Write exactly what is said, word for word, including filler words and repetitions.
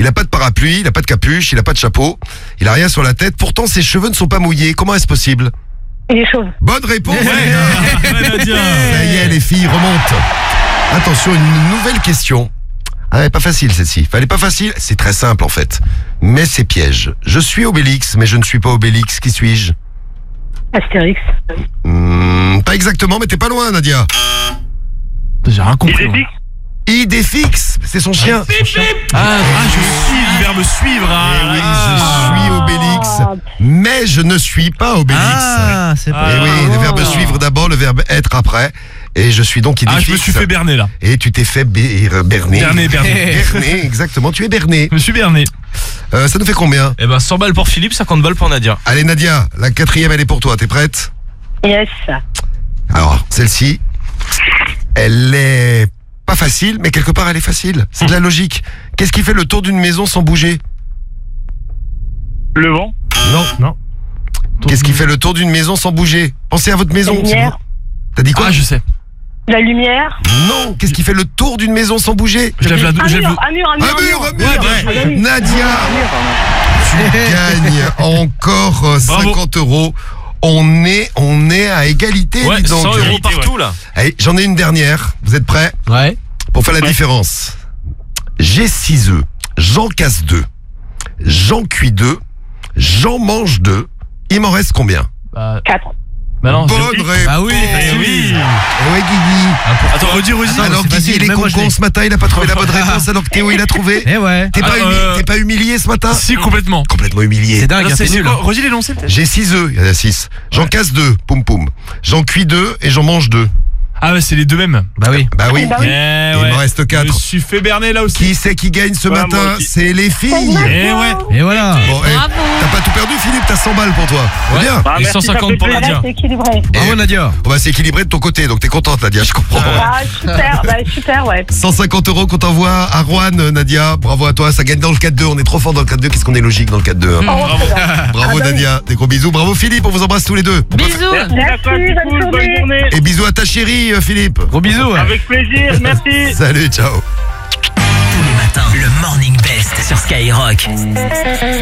Il a pas de parapluie, il a pas de capuche, il a pas de chapeau, il a rien sur la tête. Pourtant, ses cheveux ne sont pas mouillés. Comment est-ce possible? Il est chauve. Bonne réponse. Ouais, Nadia. Ça y est, les filles remontent. Attention, une nouvelle question. Ah, elle est pas facile celle-ci. Elle est pas facile, c'est très simple en fait. Mais c'est piège. Je suis Obélix, mais je ne suis pas Obélix. Qui suis-je? Astérix. Hmm, Pas exactement, mais t'es pas loin, Nadia. J'ai rien compris. moi. Idéfix, c'est son chien. Ah, ah, je suis le verbe suivre. Ah, Eh oui, ah. je suis Obélix, mais je ne suis pas Obélix. Ah, c'est pas. Et oui, le verbe suivre d'abord, le verbe être après. Et je suis donc Idéfix. Ah, je me suis fait berner là. Et tu t'es fait bé- berner. Berner, berner. Berner, exactement, tu es berné. Je me suis berné. Euh, ça nous fait combien? Eh ben cent balles pour Philippe, cinquante balles pour Nadia. Allez Nadia, la quatrième elle est pour toi, t'es prête? Yes. Alors, celle-ci, elle est pas facile, mais quelque part elle est facile. C'est de la logique. Qu'est-ce qui fait le tour d'une maison sans bouger? Le vent. Non. Non. Qu'est-ce qui fait le tour d'une maison sans bouger? Pensez à votre maison. La lumière. T'as dit quoi? Ah, je sais. La lumière. Non. Qu'est-ce qui fait le tour d'une maison sans bouger? Je lève la Un je lève mur, un mur, un mur, Un mur, un mur. Ouais, bien Ah, bah oui. Nadia, Un mur, tu gagnes encore euh, Bravo. cinquante euros. On est, on est à égalité. Ouais, dis donc. cent euros partout là. Allez, j'en ai une dernière. Vous êtes prêts? Ouais. Pour faire la différence. J'ai six œufs. J'en casse deux. J'en cuis deux. J'en mange deux. Il m'en reste combien? Bah, Quatre. bah non, Bonne j'ai- réponse. Ah oui, Eh oui. Ouais, Guigui. Attends, redis, redis. Attends, Alors c'est Guigui, facile, il est même moi, je con l'ai. ce matin, il a pas trouvé la bonne réponse alors que Théo il a trouvé. Eh ouais. T'es pas, Ah, humi- euh, t'es pas humilié ce matin? Si, complètement. Complètement humilié. C'est dingue, hein, c'est nul. Redis l'énoncé peut-être. J'ai six œufs, il y en a six. J'en casse deux, poum poum. J'en cuis deux et j'en mange deux. Ah, ouais, c'est les deux mêmes. Bah oui. Bah oui. Bah Eh oui. Il ouais. m'en reste Je me quatre. suis fait berner là aussi. Qui c'est qui gagne ce Ouais, matin? moi aussi. C'est les filles. Eh ouais. Et voilà. Bon, eh, t'as pas tout perdu Philippe, t'as cent balles pour toi. C'est Ouais. bien. Ah, Et merci, cent cinquante ça pour fait Nadia. Voilà, c'est équilibré. Bravo Nadia. On va s'équilibrer de ton côté, donc t'es contente Nadia, je comprends. Ah, super, bah, super, ouais. cent cinquante euros qu'on t'envoie à Rouen, Nadia. Bravo à toi, ça gagne dans le quatre deux. On est trop fort dans le quatre deux. Qu'est-ce qu'on est logique dans le quatre deux, hein. Oh, c'est bien. Bravo Ah bah oui. Nadia, des gros bisous. Bravo Philippe, on vous embrasse tous les deux. Bisous. Merci, Merci, d'accord, c'est bonne cool, bonne journée. journée. Et bisous à ta chérie, euh, Philippe. Gros bisous. ouais. Avec plaisir, merci. Salut, ciao. Tous les matins, le Morning Best sur Skyrock.